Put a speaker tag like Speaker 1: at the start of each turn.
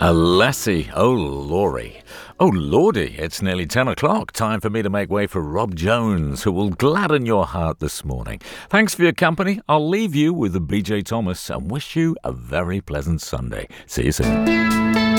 Speaker 1: Lassie, oh Laurie, oh lordy, it's nearly 10 o'clock. Time for me to make way for Rob Jones, who will gladden your heart this morning. Thanks for your company. I'll leave you with the BJ Thomas and wish you a very pleasant Sunday. See you soon.